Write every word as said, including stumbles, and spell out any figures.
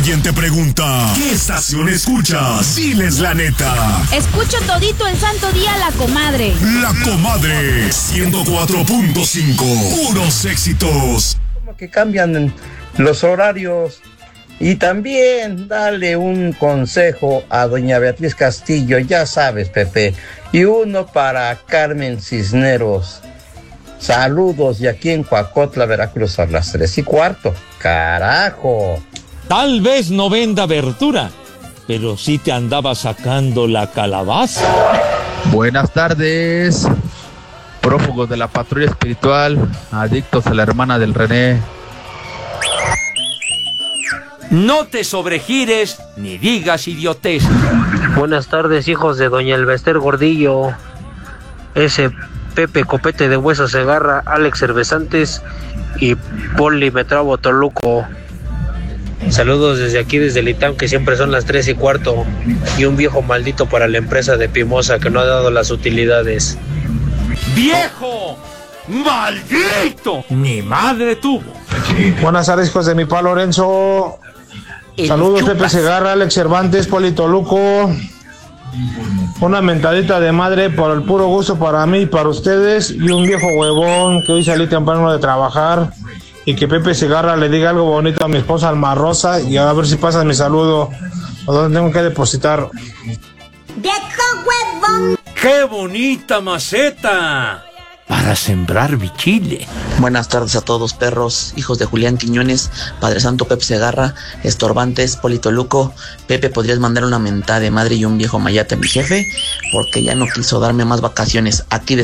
alguien te pregunta, ¿qué estación escuchas? Diles la neta. Escucho todito el santo día La Comadre. La Comadre, ciento cuatro punto cinco. Puros éxitos. Como que cambian los horarios. Y también dale un consejo a doña Beatriz Castillo, ya sabes, Pepe. Y uno para Carmen Cisneros. Saludos, y aquí en Coacotla, Veracruz, a las tres y cuarto. ¡Carajo! Tal vez no venda verdura, pero sí te andaba sacando la calabaza. Buenas tardes, prófugos de la patrulla espiritual, adictos a la hermana del René. No te sobregires ni digas idiotez. Buenas tardes, hijos de doña Elvester Gordillo. Ese Pepe Copete de Hueso Segarra, Alex Cervezantes y Poli Metrabo Toluco. Saludos desde aquí, desde el ITAM, que siempre son las tres y cuarto. Y un viejo maldito para la empresa de Pimosa que no ha dado las utilidades. ¡Viejo! ¡Maldito! ¡Mi madre tuvo! Buenas tardes, hijos de mi pa Lorenzo. El Saludos, chupas. Pepe Segarra, Alex Cervantes, Polito Luco. Una mentadita de madre por el puro gusto para mí y para ustedes. Y un viejo huevón que hoy salí temprano de trabajar. Y que Pepe Segarra le diga algo bonito a mi esposa Alma Rosa. Y a ver si pasas mi saludo. ¿O dónde tengo que depositar? ¡Viejo huevón! ¡Qué bonita maceta! Para sembrar mi chile. Buenas tardes a todos, perros, hijos de Julián Quiñones, Padre Santo Pepe Segarra, Estorbantes, Polito Luco. Pepe, ¿podrías mandar una mentada de madre y un viejo mayate a mi jefe? Porque ya no quiso darme más vacaciones. Aquí de